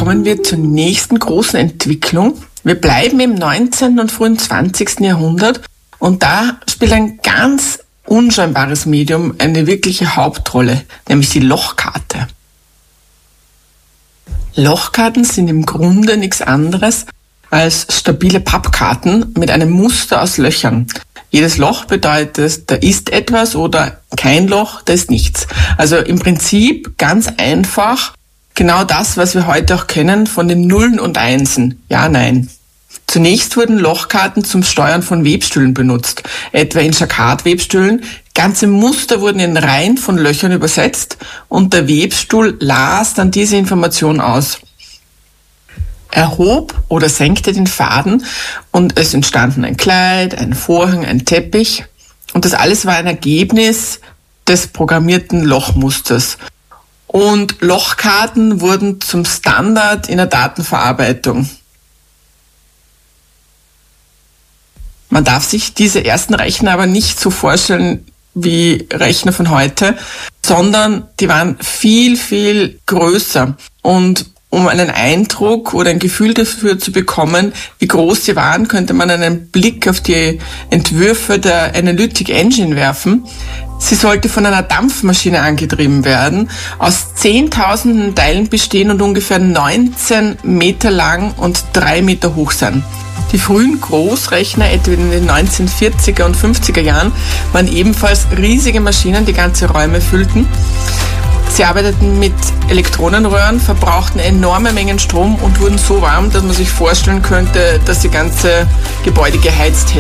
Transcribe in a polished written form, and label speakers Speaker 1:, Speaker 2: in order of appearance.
Speaker 1: kommen wir zur nächsten großen Entwicklung. Wir bleiben im 19. und frühen 20. Jahrhundert und da spielt ein ganz unscheinbares Medium eine wirkliche Hauptrolle, nämlich die Lochkarte. Lochkarten sind im Grunde nichts anderes als stabile Pappkarten mit einem Muster aus Löchern. Jedes Loch bedeutet, da ist etwas oder kein Loch, da ist nichts. Also im Prinzip ganz einfach genau das, was wir heute auch kennen von den Nullen und Einsen. Ja, nein. Zunächst wurden Lochkarten zum Steuern von Webstühlen benutzt, etwa in Jacquard-Webstühlen. Ganze Muster wurden in Reihen von Löchern übersetzt und der Webstuhl las dann diese Information aus. Er hob oder senkte den Faden und es entstanden ein Kleid, ein Vorhang, ein Teppich. Und das alles war ein Ergebnis des programmierten Lochmusters. Und Lochkarten wurden zum Standard in der Datenverarbeitung. Man darf sich diese ersten Rechner aber nicht so vorstellen wie Rechner von heute, sondern die waren viel, viel größer. Und um einen Eindruck oder ein Gefühl dafür zu bekommen, wie groß sie waren, könnte man einen Blick auf die Entwürfe der Analytic Engine werfen. Sie sollte von einer Dampfmaschine angetrieben werden, aus Zehntausenden Teilen bestehen und ungefähr 19 Meter lang und 3 Meter hoch sein. Die frühen Großrechner, etwa in den 1940er und 50er Jahren, waren ebenfalls riesige Maschinen, die ganze Räume füllten. Sie arbeiteten mit Elektronenröhren, verbrauchten enorme Mengen Strom und wurden so warm, dass man sich vorstellen könnte, dass sie ganze Gebäude geheizt hätten.